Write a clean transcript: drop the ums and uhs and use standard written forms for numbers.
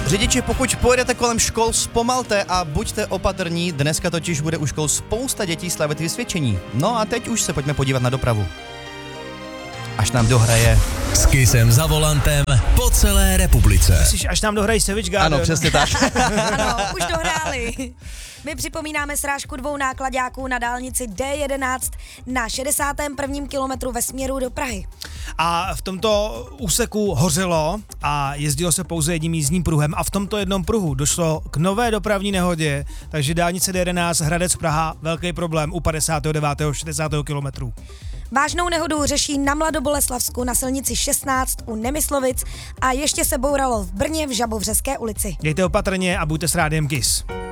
Řidiči, pokud pojedete kolem škol, zpomalte a buďte opatrní, dneska totiž bude u škol spousta dětí slavit vysvědčení. No a teď už se pojďme podívat na dopravu. Až nám dohraje... S Kissem za volantem po celé republice. Myslíš, až nám dohrají Savage Garden? Ano, přesně tak. Ano, už dohráli. My připomínáme srážku 2 náklaďáků na dálnici D11 na 61. kilometru ve směru do Prahy. A v tomto úseku hořelo a jezdilo se pouze jedním jízdním pruhem a v tomto jednom pruhu došlo k nové dopravní nehodě, takže dálnice D11 Hradec Praha, velký problém u 59. 60. kilometru. Vážnou nehodu řeší na Mladoboleslavsku na silnici 16 u Nemyslovic a ještě se bouralo v Brně v Žabovřeské ulici. Dejte opatrně a buďte s rádiem Kiss.